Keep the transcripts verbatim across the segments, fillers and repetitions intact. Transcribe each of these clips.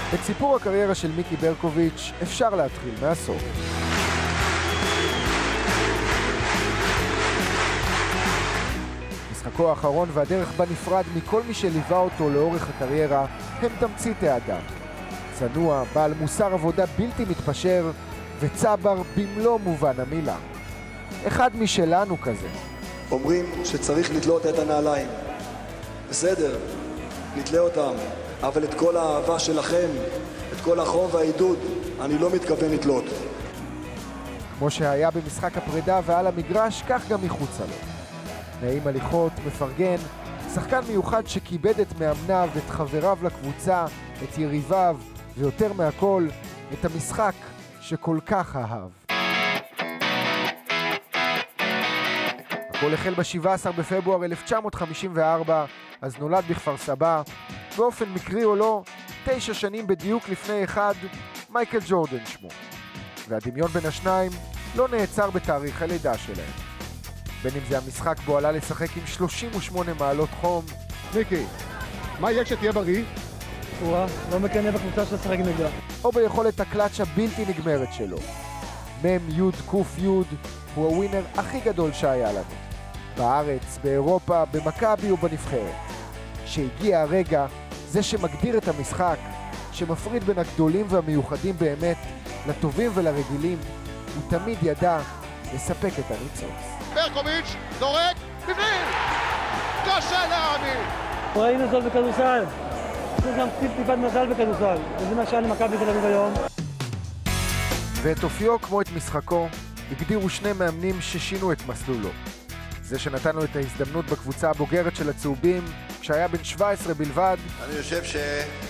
את סיפור הקריירה של מיקי ברקוביץ' אפשר להתחיל מהסוף. משחקו האחרון והדרך בה נפרד מכל מי שליווה אותו לאורך הקריירה הם תמצית האדם. צנוע, בעל מוסר עבודה בלתי מתפשר וצבר במלוא מובן המילה. אחד משלנו כזה. אומרים שצריך לתלות את הנעליים. בסדר, נתלה אותם, אבל את כל האהבה שלכם, את כל החום והעידוד, אני לא מתכוון לתלות. כמו שהיה במשחק הפרידה ועל המגרש, כך גם מחוצה לו. נעים הליכות, מפרגן, שחקן מיוחד שכיבד את מאמניו, את חבריו לקבוצה, את יריביו, ויותר מהכל, את המשחק שכל כך אהב. הכל החל ב-שבעה עשר בפברואר אלף תשע מאות חמישים וארבע, אז נולד בכפר סבא, באופן מקרי או לא, תשע שנים בדיוק לפני אחד, מייקל ג'ורדן שמו. והדמיון בין השניים לא נעצר בתאריך הלידה שלהם. בין אם זה המשחק בו עלה לשחק עם שלושים ושמונה מעלות חום. מיקי, מה יהיה כשתהיה בריא? וואה, לא מקנא בקבוצה של לשחק נגדה. או ביכולת הקלאץ' הבלתי נגמרת שלו. מם יוד קוף יוד הוא הווינר הכי גדול שהיה לנו. בארץ, באירופה, במכבי ובנבחרת. שהגיע הרגע, זה שמגדיר את המשחק, שמפריד בין הגדולים והמיוחדים באמת, לטובים ולרגילים, הוא תמיד ידע לספק את הניצוץ. ברקוביץ' זורק, בפנים! קשה להאמין! ראינו זאת בכדורסל. יש גם טיפ-טיפת מזל בכדורסל. וזה מה שהיה למכבי תל אביב היום. ואת אופיו כמו את משחקו, הגדירו שני מאמנים ששינו את מסלולו. זה שנתן לו את ההזדמנות בקבוצה הבוגרת של הצהובים, כשהיה בן שבע עשרה בלבד. אני חושב ש...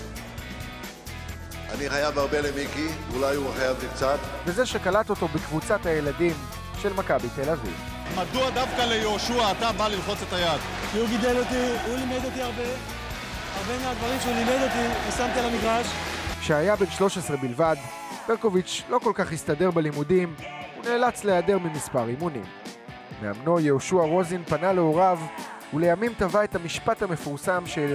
אני חייב הרבה למיקי, אולי הוא חייב לי קצת. וזה שקלט אותו בקבוצת הילדים של מכבי תל אביב. מדוע דווקא ליהושע אתה בא ללחוץ את היד? כי הוא גידל אותי, הוא לימד אותי הרבה. הרבה מהדברים שהוא לימד אותי, ושמתי על המגרש. כשהיה בן שלוש עשרה בלבד, ברקוביץ' לא כל כך הסתדר בלימודים, הוא נאלץ להיעדר ממספר אימונים. מאמנו יהושע רוזין פנה להוריו, ולימים טבע את המשפט המפורסם של